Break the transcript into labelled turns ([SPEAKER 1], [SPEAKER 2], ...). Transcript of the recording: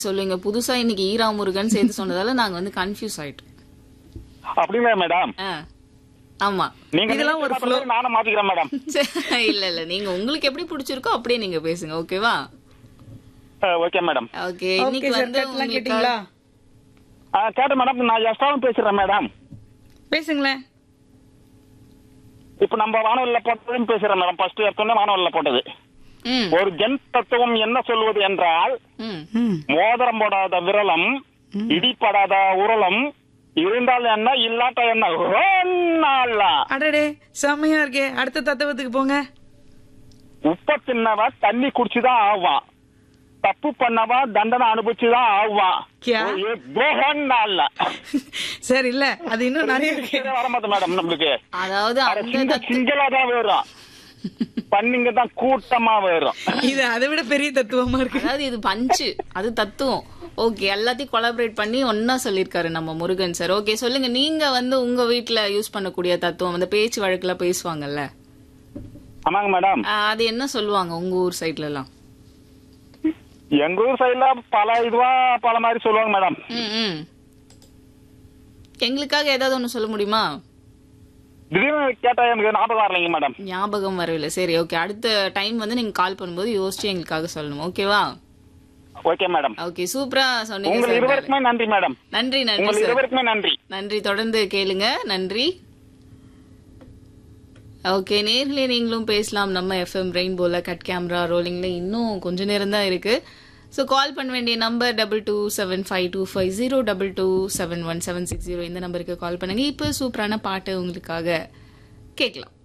[SPEAKER 1] சொல்லுங்க. புதுசா இன்னைக்கு ஈரா முருகன் சேர்த்து சொன்னதால நாங்க வந்து கன்ஃபியூஸ் ஆயிட்டோம்.
[SPEAKER 2] அப்படிங்களா மேடம்?
[SPEAKER 1] ஆமா.
[SPEAKER 2] நீங்க
[SPEAKER 3] இதெல்லாம் ஒரு flow.
[SPEAKER 2] நானும் மாத்திக்கிறேன் மேடம்.
[SPEAKER 1] இல்ல நீங்க உங்களுக்கு எப்படி பிடிச்சிருக்கோ அப்படியே நீங்க பேசுங்க. ஓகேவா?
[SPEAKER 2] Okay madam.
[SPEAKER 1] ஓகே.
[SPEAKER 3] ஓகே
[SPEAKER 1] இன்னைக்கு
[SPEAKER 3] சார்,
[SPEAKER 1] வந்து
[SPEAKER 3] கட்டலாம் கேட்டீங்களா?
[SPEAKER 2] கேட்ட மேடம், நான் எஸ்டாவும் பேசுறேன் மேடம்.
[SPEAKER 3] பேசுங்களேன்.
[SPEAKER 2] இப்ப நம்ம வானவல்ல போட்டதும் பேசுறேன் மேடம். ஃபர்ஸ்ட் எடுத்தோன்னே வானவல்ல போட்டது. ஒரு ஜென் தத்துவம் என்ன சொல்வது என்றால், மோதிரம் போடாத விரலம், இடிப்படாத உரலம், இருந்தால் என்ன இல்லாட்ட என்ன.
[SPEAKER 3] அடடே செம்மையா இருக்கே. அடுத்த தத்துவத்துக்கு போங்க.
[SPEAKER 2] உப்ப தின்னவா தண்ணி குடிச்சுதான் ஆவான், தப்பு பண்ணவா தண்டனை அனுபவிச்சுதான் ஆவான்.
[SPEAKER 3] கியா? சார் இல்ல, அது இன்னும் நிறைய இருக்கு.
[SPEAKER 2] வரமாட்டேன் மேடம். நம்மளுக்கு
[SPEAKER 1] அதாவது
[SPEAKER 2] சிங்களா தான் வரும், பண்ணிங்க தான் கூட்டமா வரும்.
[SPEAKER 3] இது அதை விட பெரிய தத்துவமா இருக்கு.
[SPEAKER 1] அதாவது இது பஞ்சு, அது தத்துவம். ஓகே, எல்லாத்தையும் கொலாபரேட் பண்ணி ஒன்னா சொல்லிருக்காரு நம்ம முருகன் சார். ஓகே, சொல்லுங்க. நீங்க வந்து உங்க வீட்டுல யூஸ் பண்ணக்கூடிய தத்துவம், அந்த பேச்சு வழக்குல பேசுவாங்கல்ல,
[SPEAKER 2] ஆமாங்க மேடம்.
[SPEAKER 1] அது என்ன சொல்லுவாங்க உங்க ஊர் சைட்ல எல்லாம்?
[SPEAKER 2] எங்க ஊர் சைட்ல பல மாதிரி சொல்லுவாங்க மேடம்.
[SPEAKER 1] எங்களுக்காக ஏதாவது ஒண்ணு சொல்ல முடியுமா?
[SPEAKER 2] திடீர்னு கேட்டா எனக்கு ஞாபகம் வரலைங்க மேடம்.
[SPEAKER 1] ஞாபகம் வரவில்லை. சரி, ஓகே. அடுத்த டைம் வந்து நீங்க கால் பண்ணும்போது யோசிச்சு எங்களுக்காக சொல்லணும். ஓகேவா?
[SPEAKER 2] Okay madam.
[SPEAKER 1] ஓகே, சூப்பரா சொன்னீங்க.
[SPEAKER 2] உங்களுக்கு இருவருக்குமே நன்றி மேடம்.
[SPEAKER 1] நன்றி நன்றி
[SPEAKER 2] உங்களுக்கு
[SPEAKER 1] சார்.
[SPEAKER 2] இருவருக்குமே நன்றி.
[SPEAKER 1] நன்றி, தொடர்ந்து கேளுங்க. நன்றி. ஓகே, நேர்ல நீங்களும் பேசலாம். நம்ம எஃப்எம் ரெயின்போல கட் கேமரா ரோலிங்ல இன்னும் கொஞ்ச நேரம் தான் இருக்கு. ஸோ கால் பண்ண வேண்டிய நம்பர் 22752502271760. இந்த நம்பருக்கு கால் பண்ணுங்க. இப்போ சூப்பரான பாட்டு உங்களுக்காக கேட்கலாம்.